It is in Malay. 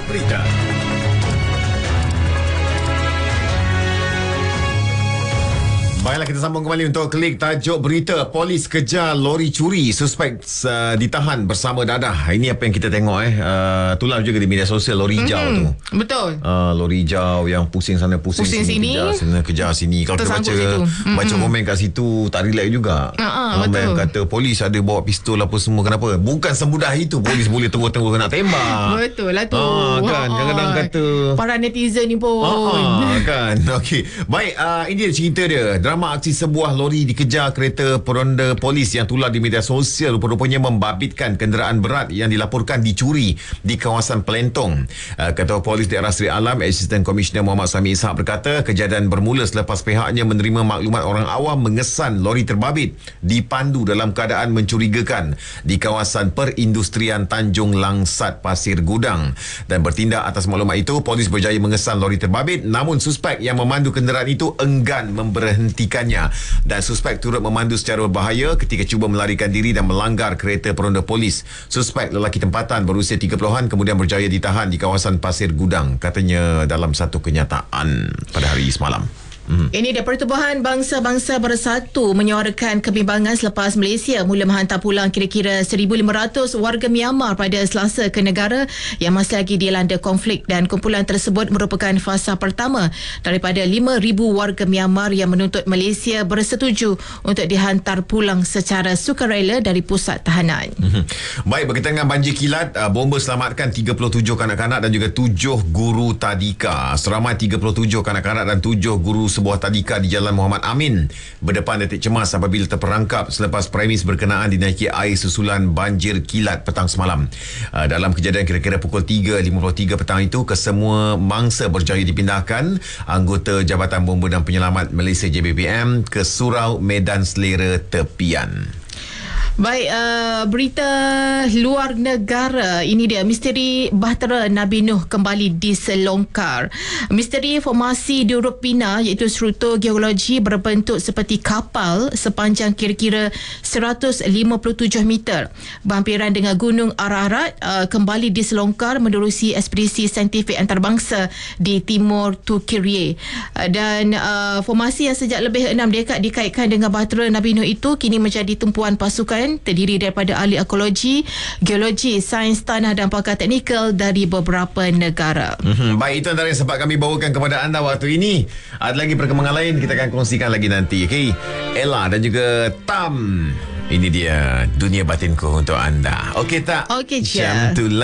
Berita. Baiklah, kita sambung kembali untuk klik tajuk berita. Polis kejar lori curi, suspek ditahan bersama dadah. Ini apa yang kita tengok tular juga di media sosial, lori hijau tu. Betul. Lori hijau yang pusing sana pusing sini, kejar sini. Kalau kita baca komen kat situ tak relax juga. Ramai yang kata polis ada bawa pistol apa semua. Kenapa? Bukan semudah itu polis boleh tengok-tengok nak tembak. Betul lah tu. Kan kadang-kadang kata para netizen ni pun. Kan. Okey. Baik, ini dia cerita dia. Drama aksi sebuah lori dikejar kereta peronda polis yang tular di media sosial rupa-rupanya membabitkan kenderaan berat yang dilaporkan dicuri di kawasan Pelentong. Ketua Polis Daerah Seri Alam, Asisten Komisioner Muhammad Sami Ishak berkata kejadian bermula selepas pihaknya menerima maklumat orang awam mengesan lori terbabit dipandu dalam keadaan mencurigakan di kawasan perindustrian Tanjung Langsat, Pasir Gudang. Dan bertindak atas maklumat itu, polis berjaya mengesan lori terbabit, namun suspek yang memandu kenderaan itu enggan memberhentikannya. Dan suspek turut memandu secara berbahaya ketika cuba melarikan diri dan melanggar kereta peronda polis. Suspek lelaki tempatan berusia 30-an kemudian berjaya ditahan di kawasan Pasir Gudang, katanya dalam satu kenyataan pada hari semalam. Ini dia, Pertubuhan Bangsa-Bangsa Bersatu menyuarakan kebimbangan selepas Malaysia mula menghantar pulang kira-kira 1,500 warga Myanmar pada Selasa ke negara yang masih lagi dilanda konflik, dan kumpulan tersebut merupakan fasa pertama daripada 5,000 warga Myanmar yang menuntut Malaysia bersetuju untuk dihantar pulang secara sukarela dari pusat tahanan. Baik, berkaitan dengan banjir kilat, bomba selamatkan 37 kanak-kanak dan juga 7 guru tadika. Seramai 37 kanak-kanak dan 7 guru sebuah tadika di Jalan Muhammad Amin berdepan detik cemas apabila terperangkap selepas premis berkenaan dinaiki air susulan banjir kilat petang semalam. Dalam kejadian kira-kira pukul 3.53 petang itu, kesemua mangsa berjaya dipindahkan anggota Jabatan Bomba dan Penyelamat Malaysia JBPM ke Surau Medan Selera Tepian. Baik, berita luar negara. Ini dia, misteri Bahtera Nabi Nuh kembali diselongkar. Misteri formasi Diurupina iaitu struktur geologi berbentuk seperti kapal sepanjang kira-kira 157 meter berhampiran dengan Gunung Ararat kembali diselongkar menerusi ekspedisi saintifik antarabangsa di Timur Turkiye. Dan formasi yang sejak lebih 6 dekad dikaitkan dengan Bahtera Nabi Nuh itu kini menjadi tumpuan pasukan terdiri daripada ahli ekologi, geologi, sains tanah dan pakar teknikal dari beberapa negara. Baik, itu antara yang sempat kami bawakan kepada anda waktu ini. Ada lagi perkembangan lain kita akan kongsikan lagi nanti. Okay? Ella dan juga Tam, ini dia dunia batinku untuk anda. Okey tak? Okey je. Jam tu